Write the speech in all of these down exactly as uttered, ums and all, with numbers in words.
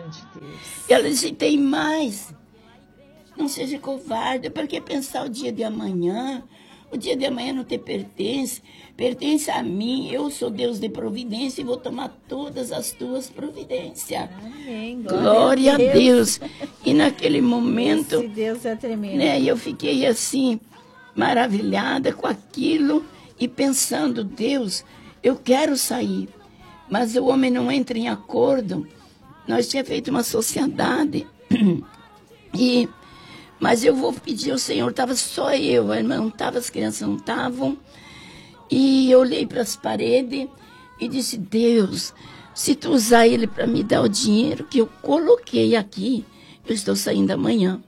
de Deus. E ela disse, tem mais. Não seja covarde, porque pensar o dia de amanhã, o dia de amanhã não te pertence, pertence a mim, eu sou Deus de providência e vou tomar todas as tuas providências. Amém. Glória, Glória a Deus. Deus. E naquele momento, esse Deus é tremendo. Né, eu fiquei assim, maravilhada com aquilo e pensando, Deus, eu quero sair, mas o homem não entra em acordo. Nós tínhamos feito uma sociedade e... Mas eu vou pedir ao Senhor, estava só eu, a irmã não estava, as crianças não estavam. E eu olhei para as paredes e disse, Deus, se tu usar ele para me dar o dinheiro que eu coloquei aqui, eu estou saindo amanhã.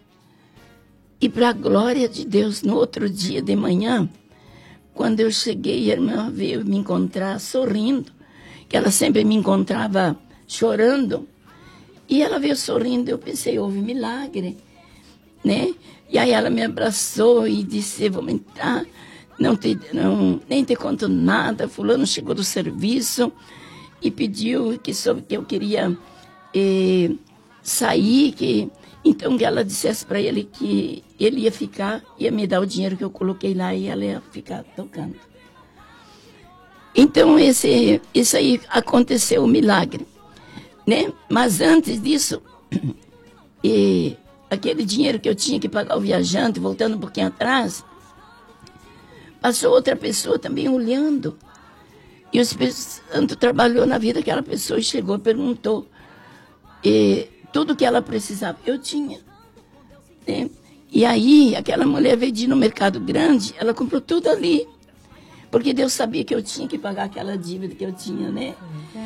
E para a glória de Deus, no outro dia de manhã, quando eu cheguei, a irmã veio me encontrar sorrindo, que ela sempre me encontrava chorando. E ela veio sorrindo, eu pensei, houve milagre. Né? E aí ela me abraçou e disse, vamos entrar, não te, não, nem te conto nada, fulano chegou do serviço e pediu que, soube que eu queria eh, sair, que, então que ela dissesse para ele que ele ia ficar, ia me dar o dinheiro que eu coloquei lá e ela ia ficar tocando. Então esse, isso aí aconteceu, um milagre. Né? Mas antes disso... eh, aquele dinheiro que eu tinha que pagar o viajante, voltando um pouquinho atrás, passou outra pessoa também olhando. E o Espírito Santo trabalhou na vida daquela pessoa e chegou e perguntou. E tudo que ela precisava, eu tinha. Né? E aí, aquela mulher veio de ir no mercado grande, ela comprou tudo ali. Porque Deus sabia que eu tinha que pagar aquela dívida que eu tinha, né?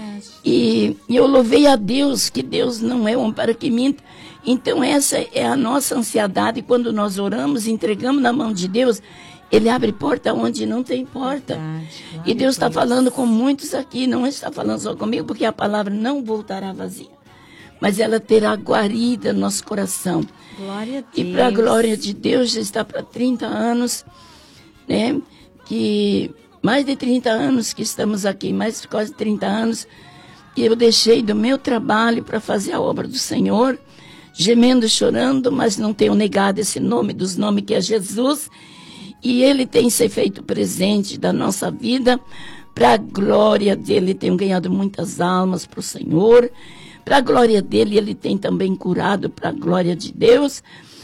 E, e eu louvei a Deus, que Deus não é homem para que minta. Então essa é a nossa ansiedade, quando nós oramos, entregamos na mão de Deus, Ele abre porta onde não tem porta. Verdade, e Deus está falando com muitos aqui, não está falando só comigo, porque a palavra não voltará vazia, mas ela terá guarida no nosso coração. Glória a Deus. E para a glória de Deus, já está para trinta anos, né? Que mais de trinta anos que estamos aqui, mais de quase trinta anos, que eu deixei do meu trabalho para fazer a obra do Senhor, gemendo, chorando, mas não tenho negado esse nome dos nomes que é Jesus, e Ele tem se feito presente da nossa vida, para a glória dEle, tenho ganhado muitas almas para o Senhor, para a glória dEle, Ele tem também curado para a glória de Deus,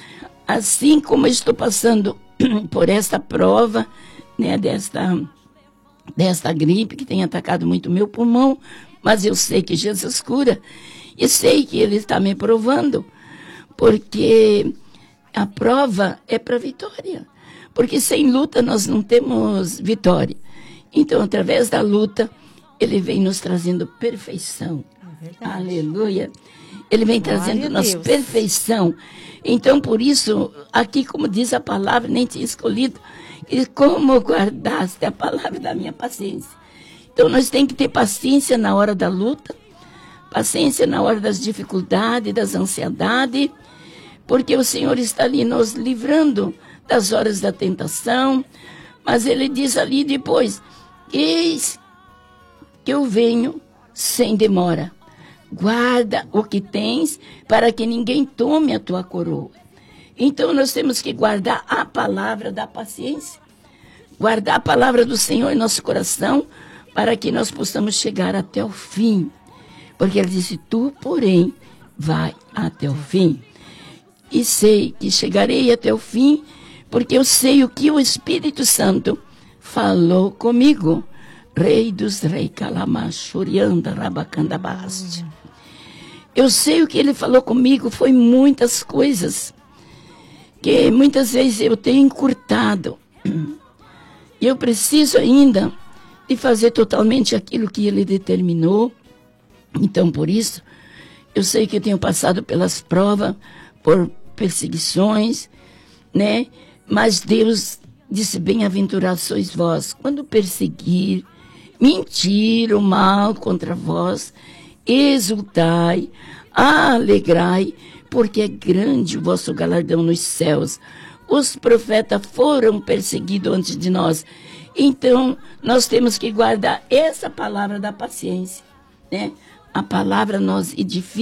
assim como eu estou passando por esta prova, né, desta, desta gripe que tem atacado muito o meu pulmão, mas eu sei que Jesus cura, e sei que Ele está me provando, porque a prova é para vitória, porque sem luta nós não temos vitória. Então, através da luta, Ele vem nos trazendo perfeição. É Aleluia. Ele vem Glória trazendo nossa perfeição. Então, por isso, aqui, como diz a palavra, nem tinha escolhido, e como guardaste a palavra da minha paciência. Então, nós temos que ter paciência na hora da luta, paciência na hora das dificuldades, das ansiedades, porque o Senhor está ali nos livrando das horas da tentação, mas Ele diz ali depois, eis que eu venho sem demora, guarda o que tens para que ninguém tome a tua coroa. Então nós temos que guardar a palavra da paciência, guardar a palavra do Senhor em nosso coração, para que nós possamos chegar até o fim. Porque Ele disse, tu, porém, vai até o fim. E sei que chegarei até o fim, porque eu sei o que o Espírito Santo falou comigo. Rei dos reis, Kalamachurianda, Rabacandabaste. Eu sei o que Ele falou comigo, foi muitas coisas, que muitas vezes eu tenho encurtado. E eu preciso ainda de fazer totalmente aquilo que Ele determinou. Então, por isso, eu sei que eu tenho passado pelas provas, por perseguições, né? Mas Deus disse, bem-aventurados sois vós, quando perseguir, mentir o mal contra vós, exultai, alegrai, porque é grande o vosso galardão nos céus. Os profetas foram perseguidos antes de nós. Então, nós temos que guardar essa palavra da paciência, né? A palavra nos edifica.